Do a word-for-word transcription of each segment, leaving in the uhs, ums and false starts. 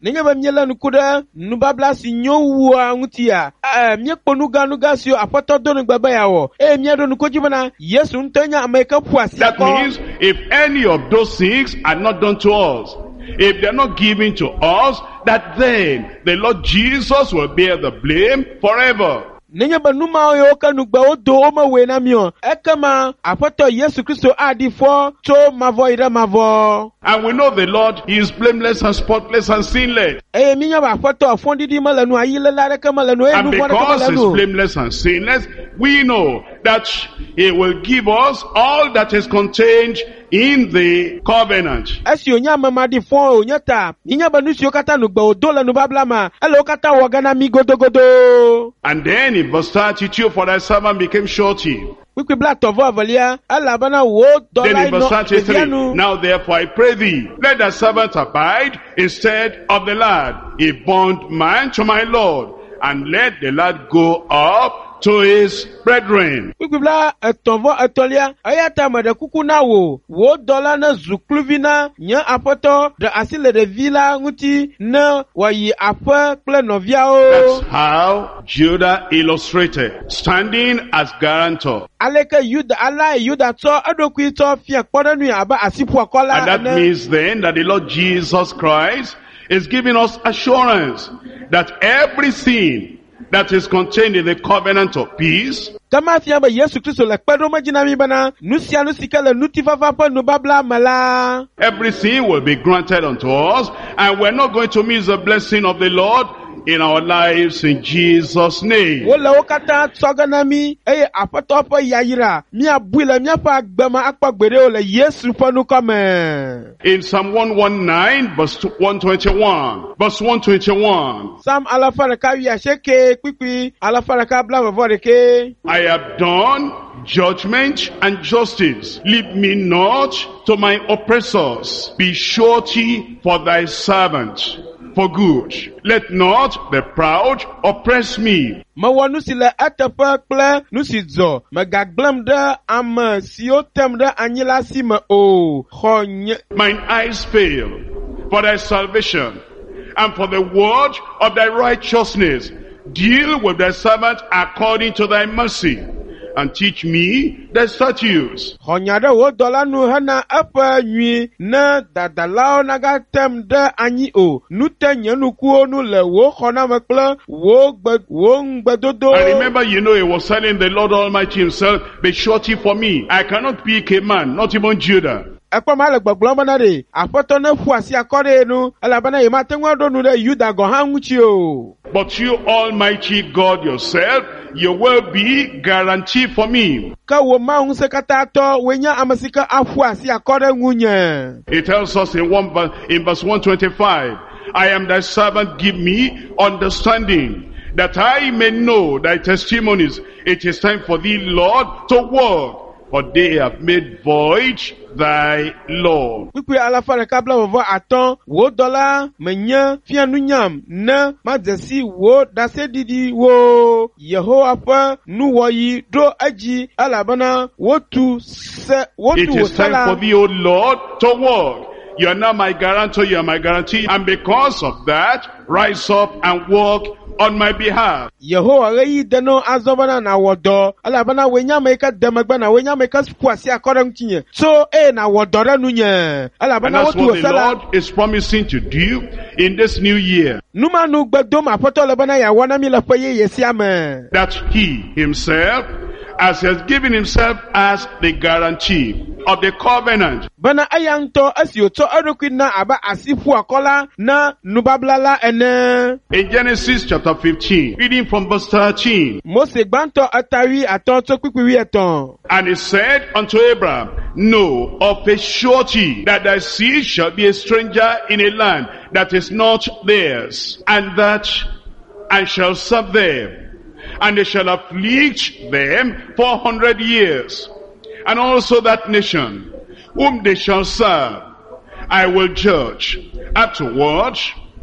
Nenye ba miela nukuda nubabla si nyowu angutia. Eh miekpo nuga nuga sio apoto donu gbaba yawo. Eh miedo nukojibana Yesu ntanya ameka puasi. That means if any of those things are not done to us, if they're not given to us, that then the Lord Jesus will bear the blame forever. Nenye ba numa yo kanugba odo oma wena mio. Ekama apoto Yesu Kristo adi fo to mavo ira mavo. And we know the Lord, He is blameless and spotless and sinless. Eh minya ba apoto afondi di malanu ayile lare kamalanu e And nu fona because He's kamalanu. blameless and sinless, we know that He will give us all that is contained in the covenant. Esi onya mama di fo onyata. Ninya ba nusi okata nugba odo la nubablama. Ele okata wagana mi godogodo. And then in verse thirty-two, for thy servant became surety. Wikwi black tovo avalia. Alabana wo Then dola in verse no thirty-three, ezianu. now therefore I pray thee, let thy servant abide instead of the lad, a bondman to my Lord, and let the lad go up to his brethren. Wikwi black tovo atolia. Ayata mada kuku na wo. Wo dola na zukluvina. Nya apoto. De asile de villa nguti. Na wayi apa kle novia o. That's how Judah illustrated, standing as guarantor. Aleke yuda ala yuda to adokwi to fia kpoda nu aba asipu akola. And that means then that the Lord Jesus Christ is giving us assurance that everything that is contained in the covenant of peace, Kama fia ba Yesu Kristo le kpedo majina mi bana. Nusia nusika le nuti fafa pa nubabla mala. everything will be granted unto us, and we're not going to miss the blessing of the Lord in our lives in Jesus' name. Wole wakata tsogana mi. Eye apoto pa yayira. Mi abuile mi apa agbema akpa gbere ole Yesu pa nu kome. In Psalm one nineteen, verse one twenty-one, verse one twenty-one, Sam alafaraka wi asheke kwikwi. Alafaraka bla vavoreke. I have done judgment and justice. Leave me not to my oppressors. Be surety for thy servant for good. Let not the proud oppress me. Mawa nusi le etepe kple nusi dzo. Megagblem de ame siwo tem de anyila si me o. Xɔ Mine eyes fail for thy salvation and for the word of thy righteousness. Deal with thy servant according to thy mercy, and teach me thy statutes. Xɔnya wo dɔla nu hena eƒe nyui ne dadalawo naga tem de anyi o. Nu te nye nukuwo nu le wo xɔname kple wo gbe wo ŋugbedodo. And remember, you know, he was telling the Lord Almighty himself, be surety for me. I cannot pick a man, not even Judah. Ekpɔ ma le gbɔgblɔm bena de aƒetɔ ne ƒu asi akɔ ɖe nu elabena yi mate ŋu aɖo nu ɖe Yuda gɔ hã ŋuti o. But you, Almighty God yourself, you will be guarantee for me. Ke wo Mawu Ŋusẽkatãtɔ woe nye ame si ke aƒu asi akɔ ɖe ŋunye. It tells us in one verse, in verse one twenty-five, I am thy servant, give me understanding, that I may know thy testimonies. It is time for thee, Lord, to work, for they have made void thy law. Kpikpi alafa ɖeka bla vɔvɔ atɔ wo dɔla menye fia nunyam ne madzesi wo ɖaseɖiɖi wo Yehowa ƒe nuwɔyi ɖo edzi elabena wotu se wotu It wo is se time la. for thee, O Lord, to work. You are now my guarantor, you are my guarantee, and because of that, rise up and work on my behalf. Yehowa ɣeyi de no azɔ bena nawɔ dɔ elabena woe nye ame yi ke de megbe na woe nye ame yi ke ƒu asi akɔ ɖe ŋutinye tso eye nawɔ dɔ ɖe nunye And elabena that's wotu wo what the se la. Lord is promising to do in this new year. Numanu gbedom aƒetɔ le bena yeawɔ na mi le ƒe yeye sia me. That he himself, as he has given himself as the guarantee of the covenant, Bena eya ŋutɔ esi wòtsɔ eɖokui na abe asi ƒu akɔ la na nubabla la ene. in Genesis chapter fifteen, reading from verse thirteen, Mose gbãtɔ etawi atɔ tso kpikpi wi etɔ̃. and he said unto Abraham, know of a surety that thy seed shall be a stranger in a land that is not theirs, and that and shall serve them, and they shall afflict them four hundred years, and also that nation whom they shall serve I will judge. Afterward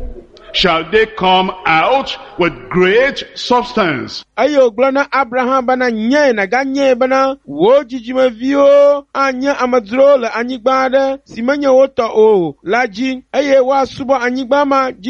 shall they come out with great substance. Ayo gblɔ na Abraham bena nye naganye bena wo dzidzimeviwo anye amedzrowo le anyigba aɖe si menye wo tɔ o la dzi eye woasubɔ anyigba ma